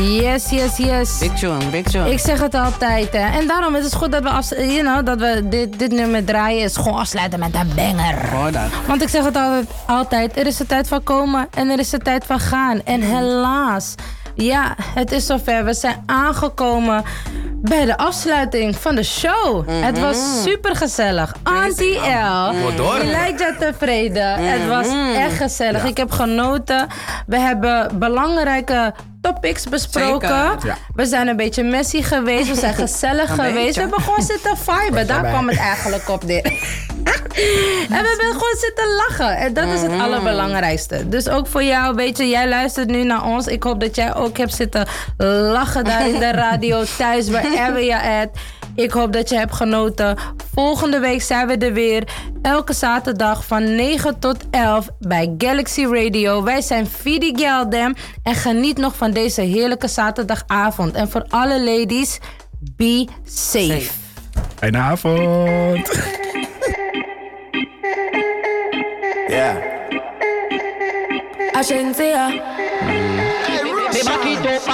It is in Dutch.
Yes. Big tune. Ik zeg het altijd, hè. En daarom is het goed dat we, dat we dit nummer draaien. Is gewoon afsluiten met een banger. Hoor dat. Want ik zeg het altijd. Er is een tijd van komen en er is een tijd van gaan. En helaas, ja, het is zover. We zijn aangekomen bij de afsluiting van de show. Het was super gezellig. Auntie L, je lijkt je tevreden. Het was echt gezellig. Ik heb genoten. We hebben belangrijke topics besproken. Zeker. We zijn een beetje messy geweest. We zijn gezellig geweest. We hebben gewoon zitten viben. Daar kwam het eigenlijk op neer. En we hebben gewoon zitten lachen. En dat is het allerbelangrijkste. Dus ook voor jou, weet je, jij luistert nu naar ons. Ik hoop dat jij ook hebt zitten lachen daar in de radio, thuis, wherever je at. Ik hoop dat je hebt genoten. Volgende week zijn we er weer. Elke zaterdag van 9 tot 11 bij Galaxy Radio. Wij zijn Fidi Geldem. En geniet nog van deze heerlijke zaterdagavond. En voor alle ladies, be safe. Fijne avond. Yeah. Agencia.